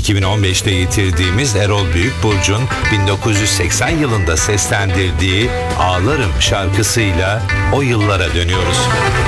2015'te yitirdiğimiz Erol Büyükburcu'nun 1980 yılında seslendirdiği Ağlarım şarkısıyla o yıllara dönüyoruz.